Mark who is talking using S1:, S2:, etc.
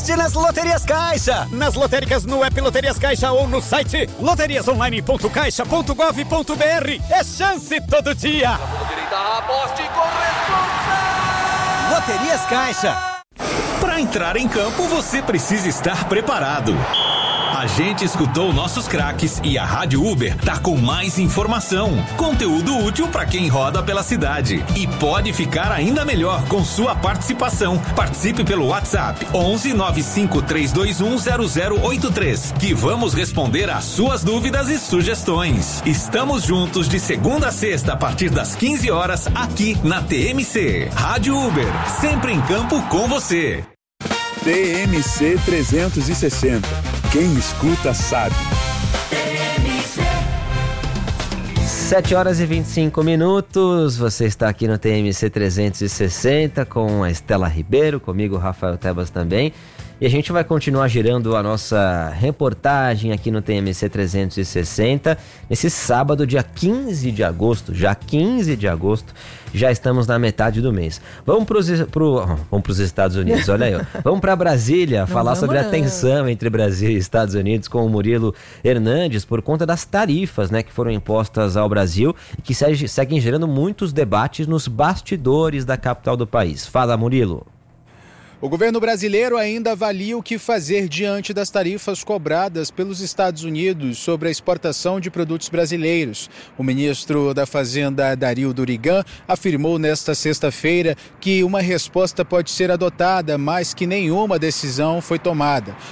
S1: Aposte nas Loterias Caixa. Nas lotéricas no app Loterias Caixa ou no site loteriasonline.caixa.gov.br. É chance todo dia.
S2: Aposte com responsa.
S1: Loterias Caixa.
S3: Para entrar em campo, você precisa estar preparado. A gente escutou nossos craques e a Rádio Uber tá com mais informação, conteúdo útil para quem roda pela cidade e pode ficar ainda melhor com sua participação. Participe pelo WhatsApp 11 95 321 0083 que vamos responder às suas dúvidas e sugestões. Estamos juntos de segunda a sexta a partir das 15 horas aqui na TMC. Rádio Uber, sempre em campo com você.
S4: TMC 360. Quem escuta sabe.
S5: 7h25. Você está aqui no TMC 360 com a Estela Ribeiro, comigo, Rafael Tebas também. E a gente vai continuar girando a nossa reportagem aqui no TMC 360 nesse sábado, dia 15 de agosto. Já 15 de agosto, já estamos na metade do mês. Vamos para os Estados Unidos, olha aí. Ó. Vamos para Brasília falar sobre a tensão entre Brasil e Estados Unidos com o Murilo Hernandes por conta das tarifas, né, que foram impostas ao Brasil e que seguem gerando muitos debates nos bastidores da capital do país. Fala, Murilo.
S6: O governo brasileiro ainda avalia o que fazer diante das tarifas cobradas pelos Estados Unidos sobre a exportação de produtos brasileiros. O ministro da Fazenda, Dario Durigan, afirmou nesta sexta-feira que uma resposta pode ser adotada, mas que nenhuma decisão foi tomada.